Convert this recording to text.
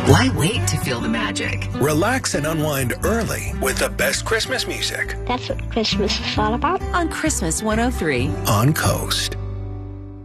Why wait to feel the magic? Relax and unwind early with the best Christmas music That's what Christmas is all about. On Christmas 103. on Coast.